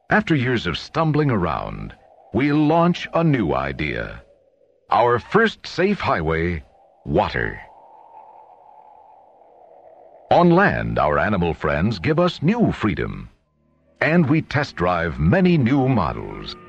After years of stumbling around, we launch a new idea. Our first safe highway, water. On land, our animal friends give us new freedom. And we test drive many new models.